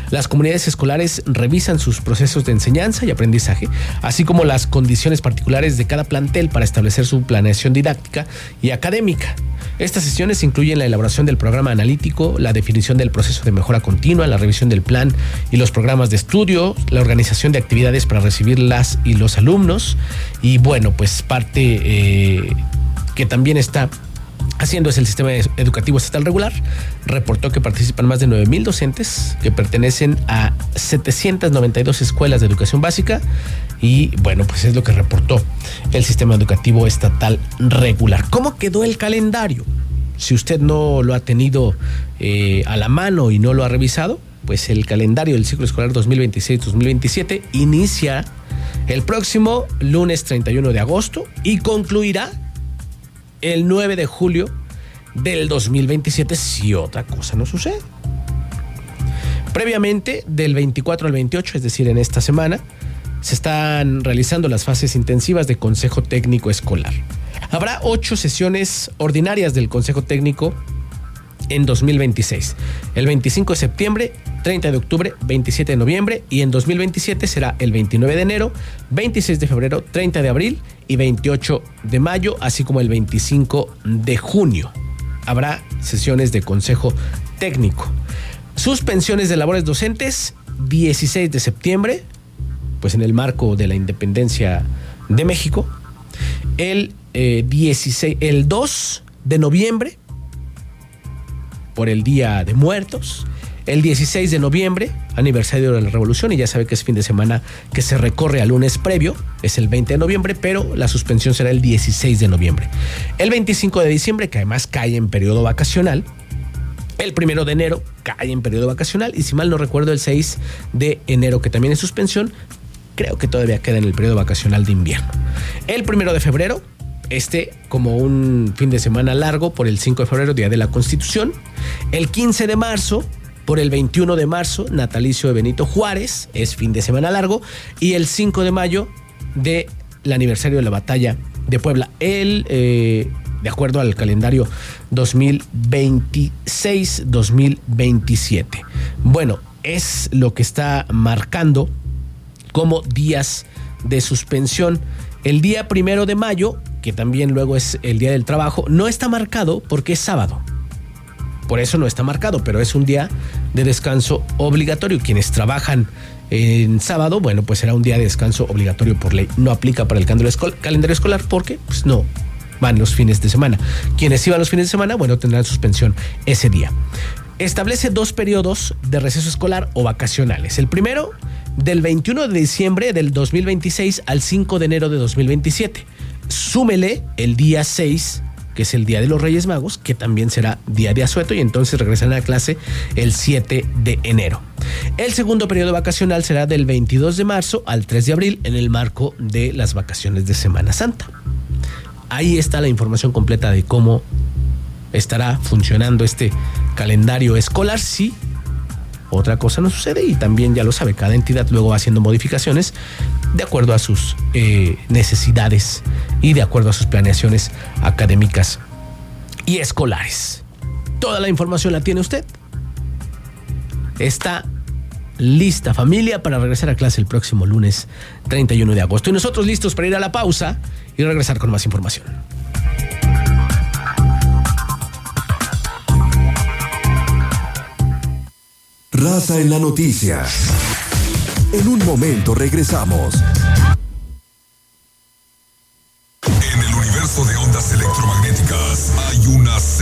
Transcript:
Las comunidades escolares revisan sus procesos de enseñanza y aprendizaje, así como las condiciones particulares de cada plantel para establecer su planeación didáctica y académica. Estas sesiones incluyen la elaboración del programa analítico, la definición del proceso de mejora continua, la revisión del plan y los programas de estudio, la organización de actividades para recibir las y los alumnos. Y bueno, pues parte que también está haciendo es el sistema educativo estatal regular. Reportó que participan más de 9,000 docentes que pertenecen a 792 escuelas de educación básica. Y bueno, pues es lo que reportó el sistema educativo estatal regular. ¿Cómo quedó el calendario? Si usted no lo ha tenido a la mano y no lo ha revisado, pues el calendario del ciclo escolar 2026-2027 inicia el próximo lunes 31 de agosto y concluirá el 9 de julio del 2027 si otra cosa no sucede. Previamente, del 24 al 28, es decir, en esta semana, se están realizando las fases intensivas de Consejo Técnico Escolar. Habrá 8 sesiones ordinarias del Consejo Técnico en 2026. El 25 de septiembre, 30 de octubre, 27 de noviembre y en 2027 será el 29 de enero, 26 de febrero, 30 de abril y 28 de mayo, así como el 25 de junio. Habrá sesiones de Consejo Técnico. Suspensiones de labores docentes, 16 de septiembre, pues en el marco de la independencia de México. El 2 de noviembre, por el Día de Muertos. El 16 de noviembre, aniversario de la Revolución, y ya sabe que es fin de semana que se recorre al lunes previo, es el 20 de noviembre, pero la suspensión será el 16 de noviembre. El 25 de diciembre, que además cae en periodo vacacional. El 1 de enero cae en periodo vacacional y si mal no recuerdo el 6 de enero, que también es suspensión, creo que todavía queda en el periodo vacacional de invierno. El 1 de febrero, como un fin de semana largo por el 5 de febrero, Día de la Constitución. El 15 de marzo, por el 21 de marzo, natalicio de Benito Juárez, es fin de semana largo. Y el 5 de mayo, del aniversario de la Batalla de Puebla. De acuerdo al calendario 2026-2027. Bueno, es lo que está marcando como días de suspensión. El día 1 de mayo, que también luego es el Día del Trabajo, no está marcado porque es sábado. Por eso no está marcado, pero es un día de descanso obligatorio. Quienes trabajan en sábado, bueno, pues será un día de descanso obligatorio por ley. No aplica para el calendario escolar porque pues no van los fines de semana. Quienes iban los fines de semana, bueno, tendrán suspensión ese día. Establece 2 periodos de receso escolar o vacacionales. El primero, del 21 de diciembre del 2026 al 5 de enero de 2027. Súmele el día 6, que es el Día de los Reyes Magos, que también será día de asueto, y entonces regresarán a clase el 7 de enero. El segundo periodo vacacional será del 22 de marzo al 3 de abril en el marco de las vacaciones de Semana Santa. Ahí está la información completa de cómo estará funcionando este calendario escolar. Sí, otra cosa no sucede, y también ya lo sabe, cada entidad luego va haciendo modificaciones de acuerdo a sus necesidades y de acuerdo a sus planeaciones académicas y escolares. Toda la información la tiene usted. Está lista, familia, para regresar a clase el próximo lunes 31 de agosto. Y nosotros listos para ir a la pausa y regresar con más información. Raza en la noticia. En un momento regresamos. En el universo de ondas electromagnéticas hay una